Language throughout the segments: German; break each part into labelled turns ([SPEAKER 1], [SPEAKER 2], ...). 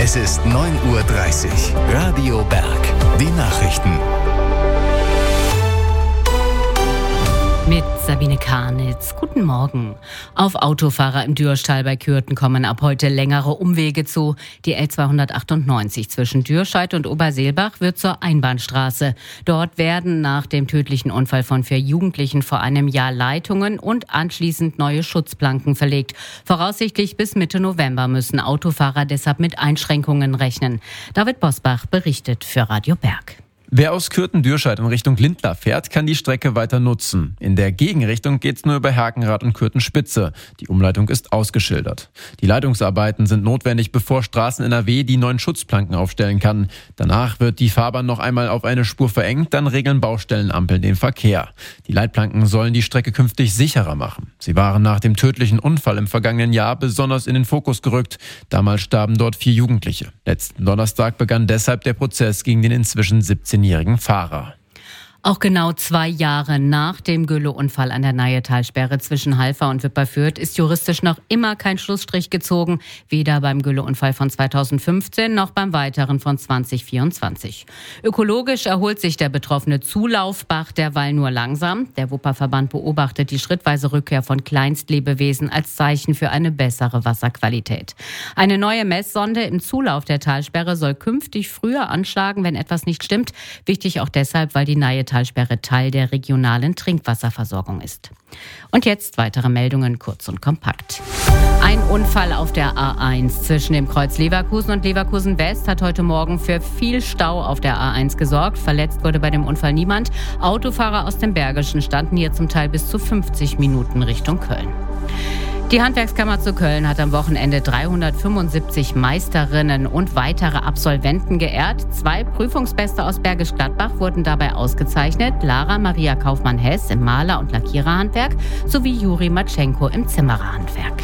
[SPEAKER 1] Es ist 9:30 Uhr. Radio Berg. Die Nachrichten.
[SPEAKER 2] Mit Sabine Karnitz. Guten Morgen. Auf Autofahrer im Dürschtal bei Kürten kommen ab heute längere Umwege zu. Die L298 zwischen Dürscheid und Oberseelbach wird zur Einbahnstraße. Dort werden nach dem tödlichen Unfall von 4 Jugendlichen vor einem Jahr Leitungen und anschließend neue Schutzplanken verlegt. Voraussichtlich bis Mitte November müssen Autofahrer deshalb mit Einschränkungen rechnen. David Bosbach berichtet für Radio Berg.
[SPEAKER 3] Wer aus Kürten-Dürscheid in Richtung Lindlar fährt, kann die Strecke weiter nutzen. In der Gegenrichtung geht's nur über Herkenrath und Kürten-Spitze. Die Umleitung ist ausgeschildert. Die Leitungsarbeiten sind notwendig, bevor Straßen NRW die neuen Schutzplanken aufstellen kann. Danach wird die Fahrbahn noch einmal auf eine Spur verengt, dann regeln Baustellenampeln den Verkehr. Die Leitplanken sollen die Strecke künftig sicherer machen. Sie waren nach dem tödlichen Unfall im vergangenen Jahr besonders in den Fokus gerückt. Damals starben dort 4 Jugendliche. Letzten Donnerstag begann deshalb der Prozess gegen den inzwischen 17-jährigen Fahrer.
[SPEAKER 2] Auch genau 2 Jahre nach dem Gülle-Unfall an der Nahe-Talsperre zwischen Halver und Wipperfürth ist juristisch noch immer kein Schlussstrich gezogen, weder beim Gülle-Unfall von 2015 noch beim weiteren von 2024. Ökologisch erholt sich der betroffene Zulaufbach derweil nur langsam. Der Wupperverband beobachtet die schrittweise Rückkehr von Kleinstlebewesen als Zeichen für eine bessere Wasserqualität. Eine neue Messsonde im Zulauf der Talsperre soll künftig früher anschlagen, wenn etwas nicht stimmt. Wichtig auch deshalb, weil die Nahe-Talsperre Teil der regionalen Trinkwasserversorgung ist. Und jetzt weitere Meldungen, kurz und kompakt. Ein Unfall auf der A1 zwischen dem Kreuz Leverkusen und Leverkusen West hat heute Morgen für viel Stau auf der A1 gesorgt. Verletzt wurde bei dem Unfall niemand. Autofahrer aus dem Bergischen standen hier zum Teil bis zu 50 Minuten Richtung Köln. Die Handwerkskammer zu Köln hat am Wochenende 375 Meisterinnen und weitere Absolventen geehrt. 2 Prüfungsbeste aus Bergisch Gladbach wurden dabei ausgezeichnet. Lara Maria Kaufmann-Hess im Maler- und Lackiererhandwerk sowie Juri Matschenko im Zimmererhandwerk.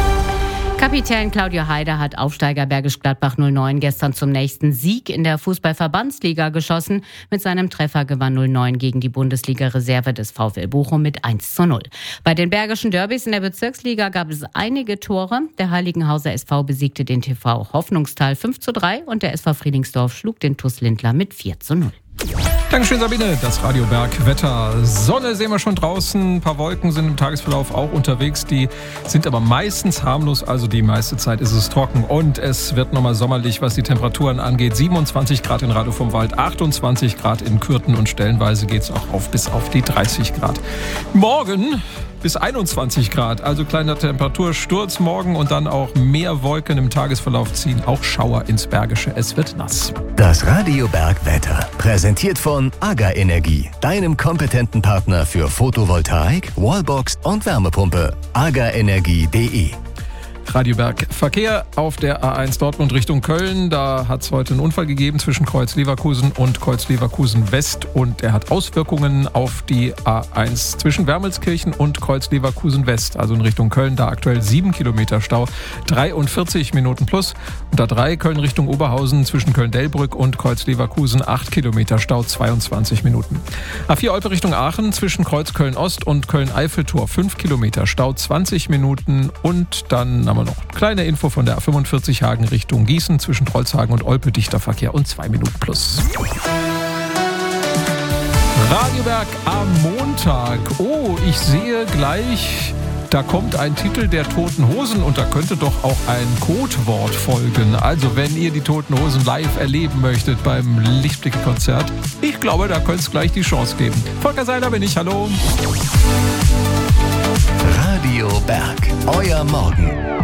[SPEAKER 2] Kapitän Claudio Heider hat Aufsteiger Bergisch Gladbach 09 gestern zum nächsten Sieg in der Fußball-Verbandsliga geschossen. Mit seinem Treffer gewann 09 gegen die Bundesliga-Reserve des VfL Bochum mit 1:0. Bei den Bergischen Derbys in der Bezirksliga gab es einige Tore. Der Heiligenhauser SV besiegte den TV Hoffnungstal 5:3 und der SV Friedlingsdorf schlug den TuS Lindlar mit 4:0.
[SPEAKER 4] Dankeschön, Sabine. Das Radio Berg Wetter. Sonne sehen wir schon draußen. Ein paar Wolken sind im Tagesverlauf auch unterwegs. Die sind aber meistens harmlos. Also die meiste Zeit ist es trocken. Und es wird nochmal sommerlich, was die Temperaturen angeht. 27 Grad in Radow vom Wald, 28 Grad in Kürten und stellenweise geht es auch bis auf die 30 Grad. Morgen bis 21 Grad, also kleiner Temperatursturz morgen und dann auch mehr Wolken im Tagesverlauf ziehen. Auch Schauer ins Bergische. Es wird nass.
[SPEAKER 1] Das Radio Berg Wetter. Präsentiert von AGA Energie, deinem kompetenten Partner für Photovoltaik, Wallbox und Wärmepumpe. agaenergie.de.
[SPEAKER 4] Radio Berg Verkehr auf der A1 Dortmund Richtung Köln. Da hat es heute einen Unfall gegeben zwischen Kreuz Leverkusen und Kreuz Leverkusen West und er hat Auswirkungen auf die A1 zwischen Wermelskirchen und Kreuz Leverkusen West, also in Richtung Köln. Da aktuell 7 Kilometer Stau, 43 Minuten plus. Und A3 Köln Richtung Oberhausen zwischen Köln-Dellbrück und Kreuz Leverkusen 8 Kilometer Stau, 22 Minuten. A4 Olpe Richtung Aachen zwischen Kreuz Köln Ost und Köln-Eiffeltor 5 Kilometer Stau, 20 Minuten. Und dann haben wir noch eine kleine Info von der A45 Hagen Richtung Gießen zwischen Trolshagen und Olpe, dichter Verkehr und 2 Minuten plus. Radio Berg am Montag. Oh, ich sehe gleich, da kommt ein Titel der Toten Hosen und da könnte doch auch ein Codewort folgen. Also wenn ihr die Toten Hosen live erleben möchtet beim Lichtblicke-Konzert, ich glaube, da könnte es gleich die Chance geben. Volker Seiler bin ich, hallo.
[SPEAKER 1] Radio Berg, euer Morgen.